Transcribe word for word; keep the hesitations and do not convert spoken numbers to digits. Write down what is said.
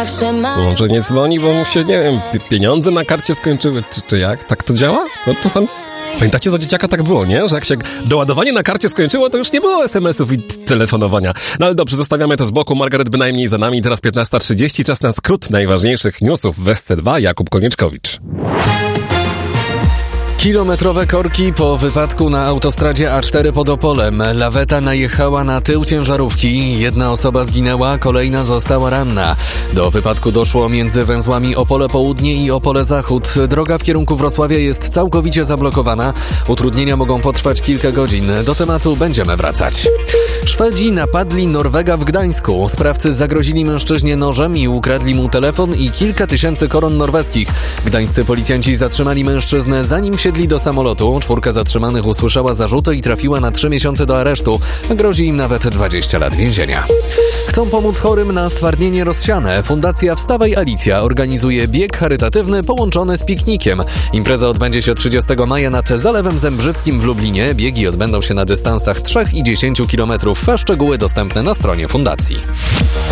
zawsze ma. Może nie dzwoni, bo mu się, nie wiem, pieniądze na karcie skończyły, czy, czy jak? Tak to działa? No to sam... Pamiętacie, za dzieciaka tak było, nie? Że jak się doładowanie na karcie skończyło, to już nie było es em esów i t- telefonowania. No ale dobrze, zostawiamy to z boku. Margaret bynajmniej za nami. Teraz piętnasta trzydzieści. Czas na skrót najważniejszych newsów w S C dwa. Jakub Konieczkowicz. Kilometrowe korki po wypadku na autostradzie A cztery pod Opolem. Laweta najechała na tył ciężarówki. Jedna osoba zginęła, kolejna została ranna. Do wypadku doszło między węzłami Opole Południe i Opole Zachód. Droga w kierunku Wrocławia jest całkowicie zablokowana. Utrudnienia mogą potrwać kilka godzin. Do tematu będziemy wracać. Szwedzi napadli Norwega w Gdańsku. Sprawcy zagrozili mężczyźnie nożem i ukradli mu telefon i kilka tysięcy koron norweskich. Gdańscy policjanci zatrzymali mężczyznę, zanim siedli do samolotu. Czwórka zatrzymanych usłyszała zarzuty i trafiła na trzy miesiące do aresztu. Grozi im nawet dwadzieścia lat więzienia. Chcą pomóc chorym na stwardnienie rozsiane. Fundacja Wstawaj Alicja organizuje bieg charytatywny połączony z piknikiem. Impreza odbędzie się trzydziestego maja nad Zalewem Zembrzyckim w Lublinie. Biegi odbędą się na dystansach trzy i dziesięć kilometrów, a szczegóły dostępne na stronie fundacji.